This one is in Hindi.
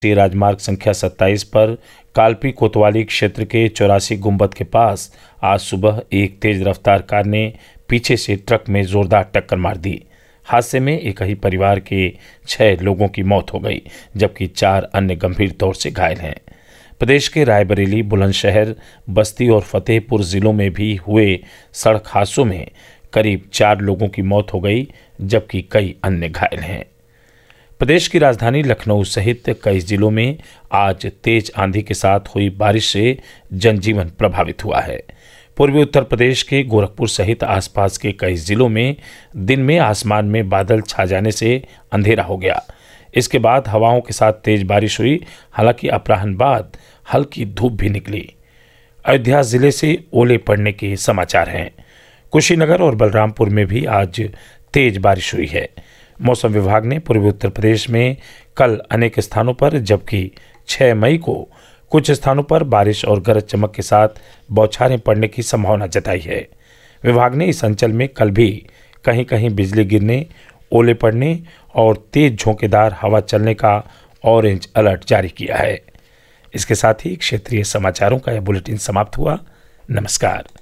राजमार्ग संख्या 27 पर कालपी कोतवाली क्षेत्र के 84 गुंबद के पास आज सुबह एक तेज रफ्तार कार ने पीछे से ट्रक में जोरदार टक्कर मार दी। हादसे में एक ही परिवार के 6 लोगों की मौत हो गई, जबकि 4 अन्य गंभीर तौर से घायल हैं। प्रदेश के रायबरेली, बुलंदशहर, बस्ती और फतेहपुर जिलों में भी हुए सड़क हादसों में करीब 4 लोगों की मौत हो गई, जबकि कई अन्य घायल हैं। प्रदेश की राजधानी लखनऊ सहित कई जिलों में आज तेज आंधी के साथ हुई बारिश से जनजीवन प्रभावित हुआ है। पूर्वी उत्तर प्रदेश के गोरखपुर सहित आसपास के कई जिलों में दिन में आसमान में बादल छा जाने से अंधेरा हो गया। इसके बाद हवाओं के साथ तेज बारिश हुई, हालांकि अपराह्न बाद हल्की धूप भी निकली। अयोध्या जिले से ओले पड़ने के समाचार हैं। कुशीनगर और बलरामपुर में भी आज तेज बारिश हुई है। मौसम विभाग ने पूर्वी उत्तर प्रदेश में कल अनेक स्थानों पर, जबकि 6 मई को कुछ स्थानों पर बारिश और गरज चमक के साथ बौछारें पड़ने की संभावना जताई है। विभाग ने इस अंचल में कल भी कहीं कहीं बिजली गिरने, ओले पड़ने और तेज झोंकेदार हवा चलने का ऑरेंज अलर्ट जारी किया है। इसके साथ ही क्षेत्रीय समाचारों का यह बुलेटिन समाप्त हुआ। नमस्कार।